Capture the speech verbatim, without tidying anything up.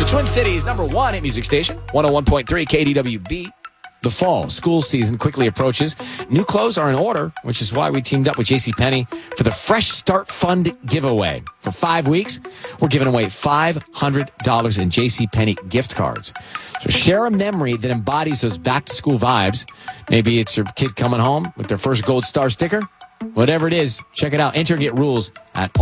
Twin Cities, number one hit music station, one oh one point three K D W B. The fall school season quickly approaches. New clothes are in order, which is why we teamed up with JCPenney for the Fresh Start Fund giveaway. For five weeks, we're giving away five hundred dollars in JCPenney gift cards. So share a memory that embodies those back-to-school vibes. Maybe it's your kid coming home with their first Gold Star sticker. Whatever it is, check it out. Enter and get rules at